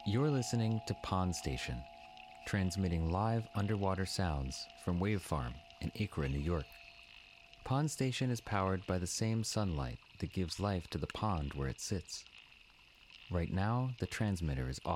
You're listening to Pond Station, transmitting live underwater sounds from Wave Farm in Acra, New York. Pond Station is powered by the same sunlight that gives life to the pond where it sits. Right now, the transmitter is off.